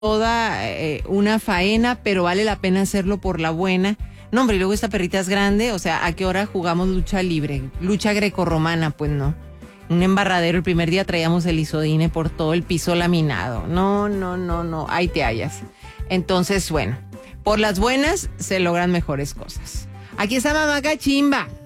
toda una faena, pero vale la pena hacerlo por la buena. No, hombre, y luego esta perrita es grande, o sea, ¿a qué hora jugamos lucha libre? Lucha grecorromana, pues no. Un embarradero, el primer día traíamos el isodine por todo el piso laminado. No, ahí te hallas. Entonces, bueno, por las buenas se logran mejores cosas. Aquí está Mamá Cachimba.